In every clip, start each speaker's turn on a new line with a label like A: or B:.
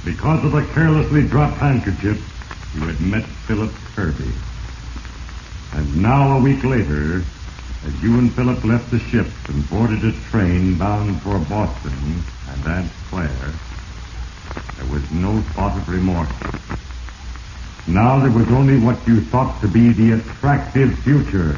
A: Because of the carelessly dropped handkerchief, you had met Philip Kirby. And now, a week later, as you and Philip left the ship and boarded a train bound for Boston and Aunt Claire, there was no thought of remorse. Now there was only what you thought to be the attractive future.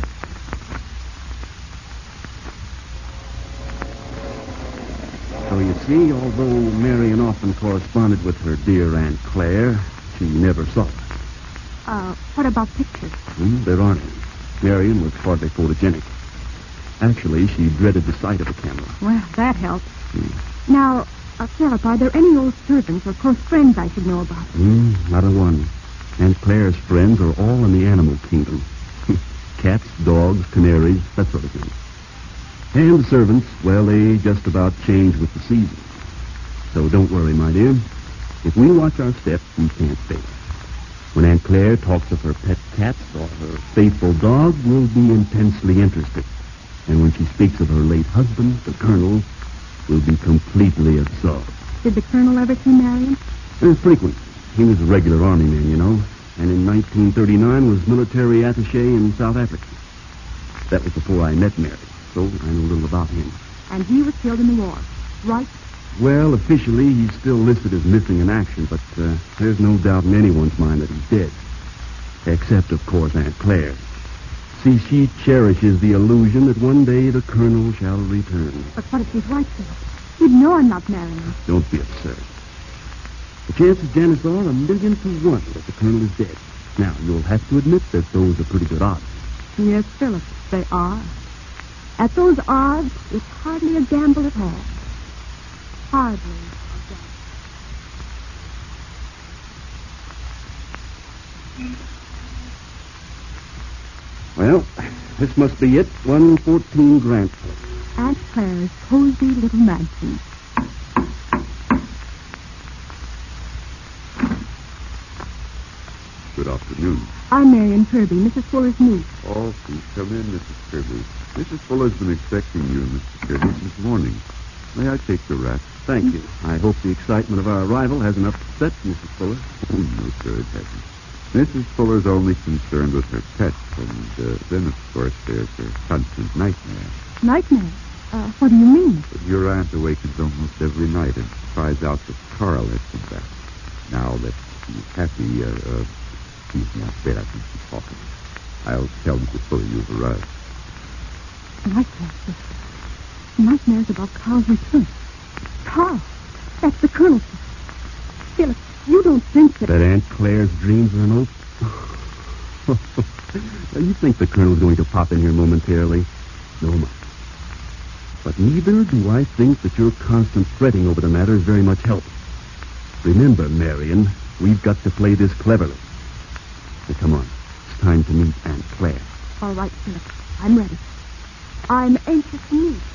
B: So you see, although Marion often corresponded with her dear Aunt Claire, she never saw her.
C: What about pictures?
B: There aren't any. Marion was hardly photogenic. Actually, she dreaded the sight of a camera.
C: Well, that helps. Now, Philip, are there any old servants or close friends I should know about?
B: Not a one. Aunt Claire's friends are all in the animal kingdom. Cats, dogs, canaries, that sort of thing. And the servants, well, they just about change with the seasons. So don't worry, my dear. If we watch our steps, we can't fail. When Aunt Claire talks of her pet cats or her faithful dog, we'll be intensely interested. And when she speaks of her late husband, the Colonel, we'll be completely absorbed.
C: Did the Colonel ever see Marion?
B: Frequent. He was a regular army man, you know. And in 1939 was military attaché in South Africa. That was before I met Mary, so I know a little about him.
C: And he was killed in the war, right?
B: Well, officially, he's still listed as missing in action, but there's no doubt in anyone's mind that he's dead. Except, of course, Aunt Claire. See, she cherishes the illusion that one day the Colonel shall return.
C: But what if she's right, Philip? You'd know I'm not marrying her.
B: Don't be absurd. The chances, Janice, are 1,000,000 to 1 that the Colonel is dead. Now, you'll have to admit that those are pretty good odds.
C: Yes, Philip, they are. At those odds, it's hardly a gamble at all. Hardly a gamble.
B: Well, this must be it. 114 Grant Place.
C: Aunt Claire's cozy little mansion.
D: Good afternoon.
C: I'm Marion Kirby, Mrs. Fuller's niece.
D: Oh, please come in, Mrs. Kirby. Mrs. Fuller's been expecting you, Mr. Kirby, since morning. May I take the wrap?
B: Thank you. I hope the excitement of our arrival hasn't upset Mrs. Fuller.
D: Oh, no, sir, it hasn't. Mrs. Fuller's only concerned with her pets, and then, of course, there's her constant nightmare.
C: Nightmare? What do you mean?
D: Your aunt awakens almost every night and cries out that Carl has come back. Now that he's happy, excuse me, I bet I think she's talking. I'll tell Mrs. Fuller you've arrived.
C: Nightmares. Nightmares about Carl's return. Carl, that's the Colonel. Philip, you don't think that...
B: That Aunt Claire's dreams are an open... You think the Colonel's going to pop in here momentarily? No, much. But neither do I think that your constant fretting over the matter is very much help. Remember, Marion, we've got to play this cleverly. Now, come on. It's time to meet Aunt Claire.
C: All right, Philip. I'm ready. I'm anxious to meet.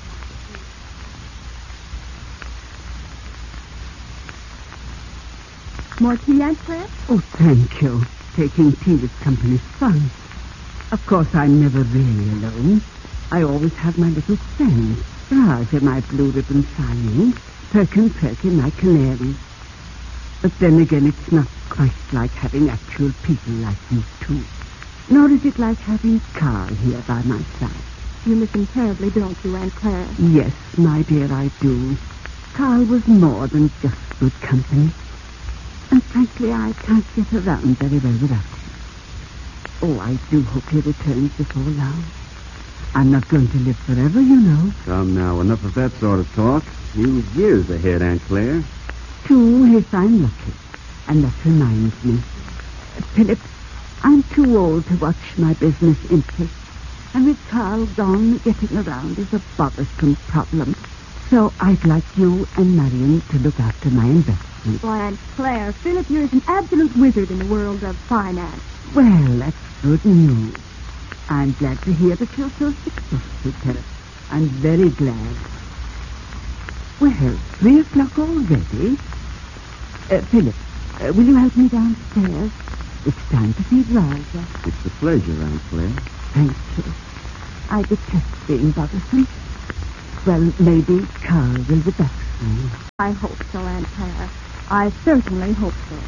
C: More tea, Aunt Claire?
E: Oh, thank you. Taking tea with company's fun. Of course, I'm never really alone. I always have my little friends. Roger, my blue ribbon signing. Perky, my canary. But then again, it's not quite like having actual people like you two. Nor is it like having Carl here by my side.
C: You miss him terribly, don't you, Aunt Claire?
E: Yes, my dear, I do. Carl was more than just good company. And frankly, I can't get around very well without him. Oh, I do hope he returns before long. I'm not going to live forever, you know.
B: Come now, enough of that sort of talk. You years ahead, Aunt Claire.
E: 2, if I'm lucky. And that reminds me. Philip, I'm too old to watch my business interests. And with Carl gone, getting around is a bothersome problem. So I'd like you and Marion to look after my investment.
C: Why, Aunt Claire, Philip here is an absolute wizard in the world of finance.
E: Well, that's good news. I'm glad to hear that you're so successful, Philip. I'm very glad. Well, 3 o'clock already. Philip, will you help me downstairs? It's time to feed Roger.
B: It's a pleasure, Aunt Claire.
E: Thank you. I detest being bothersome. Well, maybe Carl will be back soon.
C: I hope so, Aunt Claire. I certainly hope so.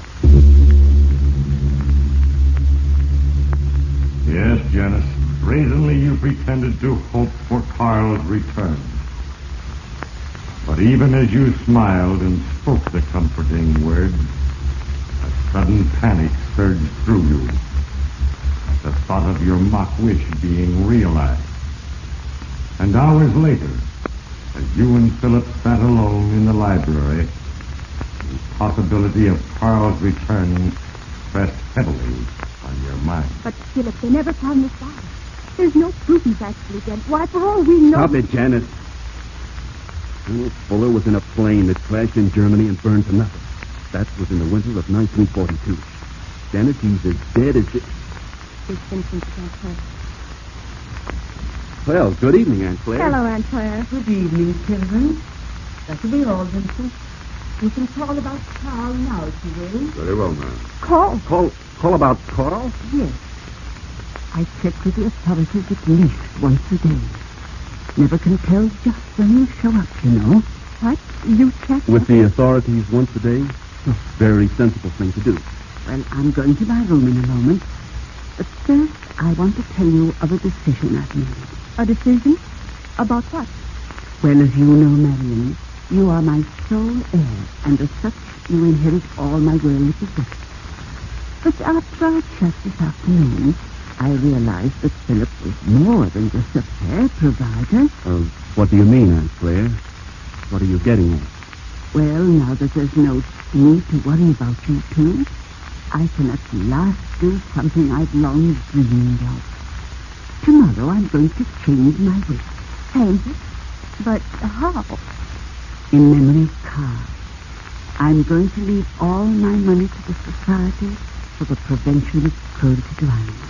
A: Yes, Janice. Brazenly you pretended to hope for Carl's return. But even as you smiled and spoke the comforting words, a sudden panic surged through you at the thought of your mock wish being realized. And hours later, as you and Philip sat alone in the library, the possibility of Carl's return pressed heavily on your mind.
C: But, Philip, they never found the body. There's no proof he's actually dead. Why, for all we know...
B: Stop it, Janice. Colonel Fuller was in a plane that crashed in Germany and burned to nothing. That was in the winter of 1942. Janice, he's as dead as...
C: It's Vincent again, Claire.
B: Well, good evening, Aunt Claire.
C: Hello, Aunt Claire.
E: Good evening, children. That'll be all, Vincent. You can call about Carl now, if you will.
D: Very well, ma'am.
C: Call.
B: Call about Carl?
E: Yes. I check with the authorities at least once a day. Never can tell just when you show up, you know.
C: What? You check?
B: With the authorities once a day? Very sensible thing to do.
E: Well, I'm going to my room in a moment. But first, I want to tell you of a decision I've made.
C: A decision? About what?
E: Well, as you know, Marion, you are my sole heir, and as such, you inherit all my worldly possessions. But after our chat this afternoon, I realized that Philip was more than just a fair provider.
B: What do you mean, Aunt Claire? What are you getting at?
E: Well, now that there's no need to worry about you two, I can at last do something I've long dreamed of. Tomorrow I'm going to change my will.
C: Change it? But how?
E: In memory of Carl, I'm going to leave all my money to the Society for the Prevention of Cruelty to Animals.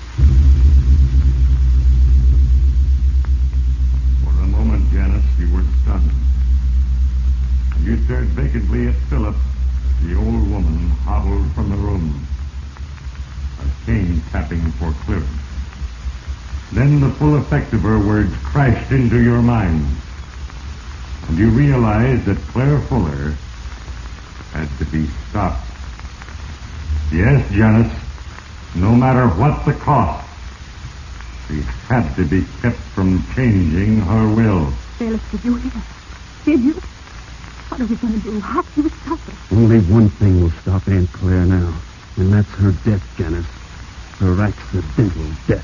A: For a moment, Janice, you were stunned. You stared vacantly at Philip. The old woman hobbled from the room, a cane tapping for clearance. Then the full effect of her words crashed into your mind, and you realized that Claire Fuller had to be stopped. Yes, Janice, no matter what the cost, she had to be kept from changing her will.
C: Philip, did you hear? Did you? What are we going to do? How can we stop it?
B: Only one thing will stop Aunt Claire now, and that's her death, Janice. Her accidental death.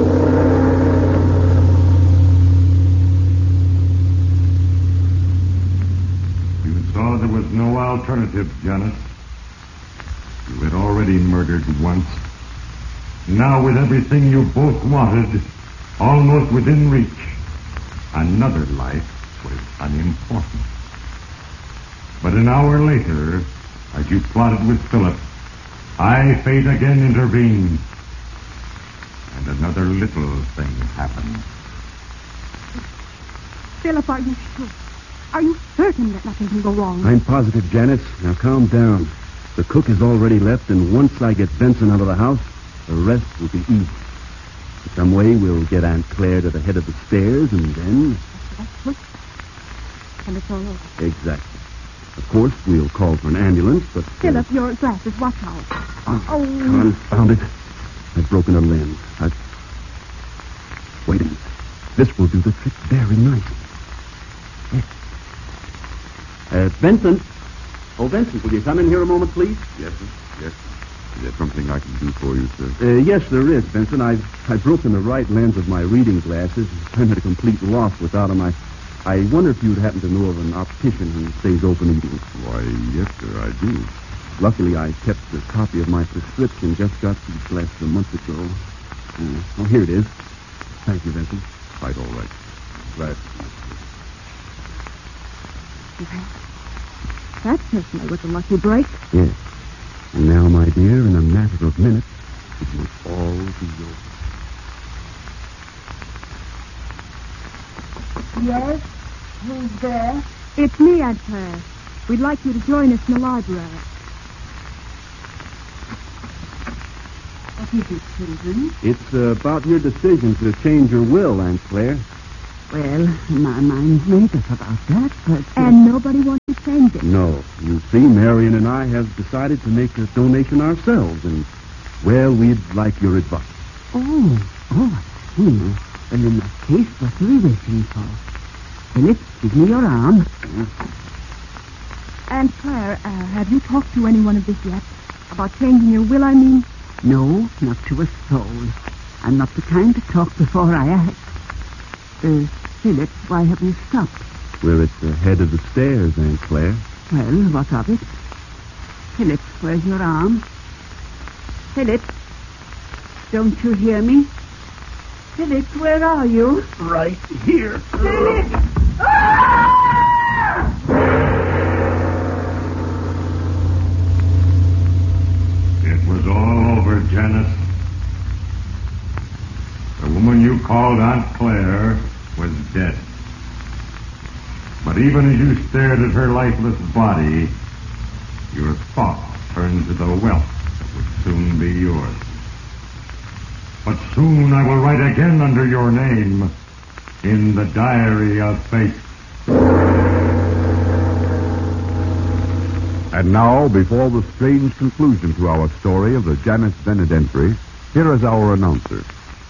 A: You saw there was no alternative, Janice. You had already murdered once. Now, with everything you both wanted almost within reach, another life was unimportant. But an hour later, as you plotted with Philip, fate again intervened. And another little thing happened.
C: Philip, are you sure? Are you certain that nothing can go wrong?
B: I'm positive, Janice. Now calm down. The cook has already left, and once I get Benson out of the house, the rest will be easy. Some way we'll get Aunt Claire to the head of the stairs, and then...
C: That's quick. And it's all over.
B: Exactly. Of course, we'll call for an ambulance, but...
C: Philip, your glasses. Watch out.
B: Confound it. I've broken a lens. Wait a minute. This will do the trick very nicely. Yes. Vincent. Oh, Vincent, will you come in here a moment, please?
D: Yes, sir. Yes. Is there something I can do for you, sir?
B: Yes, there is, Vincent. I've broken the right lens of my reading glasses. I'm at a complete loss without them. I wonder if you'd happen to know of an optician who stays open evenings.
D: Why, yes, sir, I do.
B: Luckily, I kept a copy of my prescription. Just got these glasses a month ago. Oh, here it is. Thank you, Vincent.
D: Quite all right. Glad.
C: That certainly was a lucky break.
B: Yes. And now, my dear, in a matter of minutes, it will all be yours.
E: Yes? Who's there?
C: It's me, Aunt Claire. We'd like you to join us in the library.
E: What is it, children?
B: It's about your decision to change your will, Aunt Claire.
E: Well, my mind's made up about that, but...
C: And nobody wants to change it.
B: No. You see, Marion and I have decided to make a donation ourselves, and, well, we'd like your advice.
E: Oh, I see. Well, in that case, what are we waiting for? Philip, give me your arm.
C: Aunt Claire, have you talked to anyone of this yet? About changing your will, I mean?
E: No, not to a soul. I'm not the kind to talk before I act. Philip, why have you stopped?
B: We're at the head of the stairs, Aunt Claire.
E: Well, what of it? Philip, where's your arm? Philip, don't you hear me? Philip, where are you?
B: Right here.
E: Philip!
A: It was all over, Janice. The woman you called Aunt Claire was dead. But even as you stared at her lifeless body, your thoughts turned to the wealth that would soon be yours. But soon I will write again under your name in the Diary of Fate.
D: And now, before the strange conclusion to our story of the Janice Bennett entry, here is our announcer.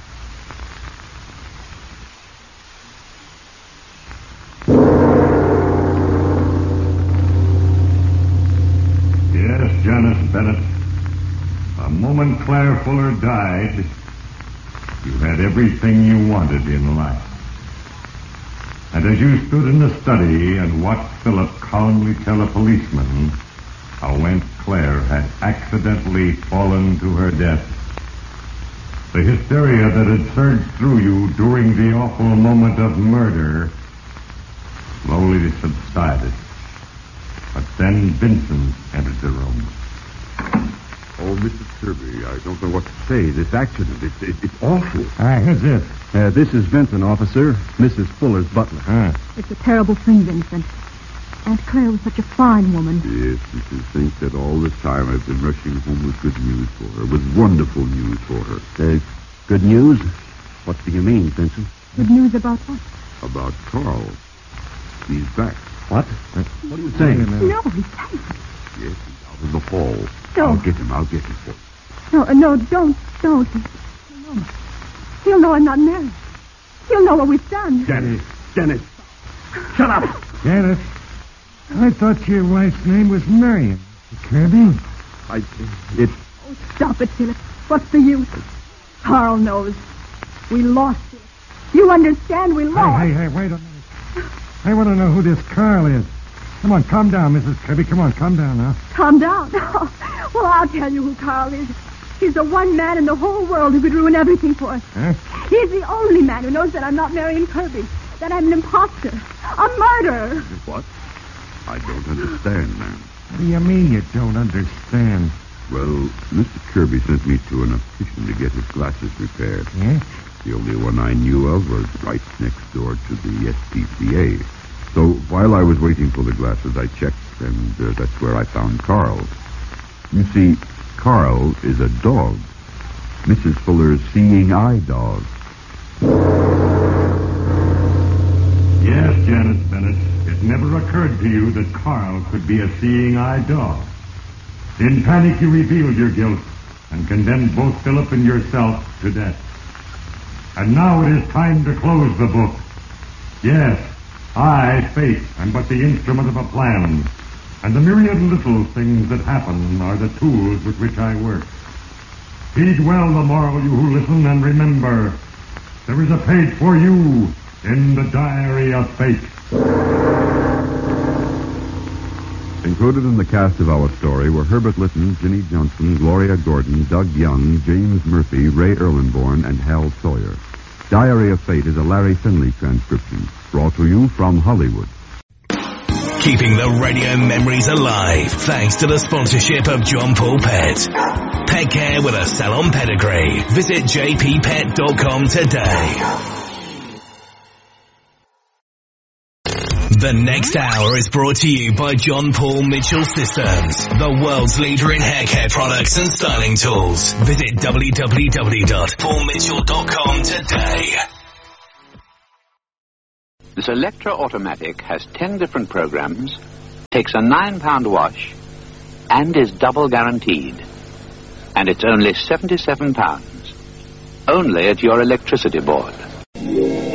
A: Yes, Janice Bennett. The moment Claire Fuller died, you had everything you wanted in life. And as you stood in the study and watched Philip calmly tell a policeman how Aunt Claire had accidentally fallen to her death, the hysteria that had surged through you during the awful moment of murder slowly subsided. But then Vincent entered the room.
D: Oh, Mrs. Kirby, I don't know what to say. This accident, it's awful.
A: Who's this?
B: This is Vincent, officer. Mrs. Fuller's butler.
C: It's a terrible thing, Vincent. Aunt Claire was such a fine woman.
D: Yes, Mrs. Think that all this time I've been rushing home with good news for her, with wonderful news for her.
B: Good news? What do you mean, Vincent?
C: Good news about what?
D: About Carl. He's back.
B: What? What are you saying?
C: No, he's safe.
D: Yes, he's out in the hall.
C: No.
D: I'll get him for you.
C: No, don't. He'll know I'm not married. He'll know what we've done.
B: Janice. Shut up.
F: Janice, I thought your wife's name was Marion. Kirby?
C: Oh, stop it, Philip. What's the use? Carl knows. We lost him. You understand? We lost.
F: Hey, wait a minute. I want to know who this Carl is. Come on, calm down, Mrs. Kirby. Come on, calm down now.
C: Calm down. Well, I'll tell you who Carl is. He's the one man in the whole world who could ruin everything for us.
F: Huh?
C: He's the only man who knows that I'm not Marion Kirby, that I'm an imposter, a murderer.
D: What? I don't understand, ma'am.
F: What do you mean you don't understand?
D: Well, Mr. Kirby sent me to an optician to get his glasses repaired.
F: Yeah?
D: The only one I knew of was right next door to the SPCA. So while I was waiting for the glasses, I checked, and that's where I found Carl. You see, Carl is a dog. Mrs. Fuller's seeing eye dog.
A: Yes, Janice Bennett. It never occurred to you that Carl could be a seeing eye dog. In panic, you revealed your guilt and condemned both Philip and yourself to death. And now it is time to close the book. Yes, I, Fate, am but the instrument of a plan. And the myriad little things that happen are the tools with which I work. Heed well the moral, you who listen, and remember, there is a page for you in the Diary of Fate.
D: Included in the cast of our story were Herbert Litton, Ginny Johnson, Gloria Gordon, Doug Young, James Murphy, Ray Erlenborn, and Hal Sawyer. Diary of Fate is a Larry Finley transcription, brought to you from Hollywood.
G: Keeping the radio memories alive thanks to the sponsorship of John Paul Pet. Pet care with a salon pedigree. Visit jppet.com today. The next hour is brought to you by John Paul Mitchell Systems, the world's leader in hair care products and styling tools. Visit www.paulmitchell.com today.
H: This Electra automatic has 10 different programs, takes a £9 wash, and is double guaranteed. And it's only £77. Only at your electricity board.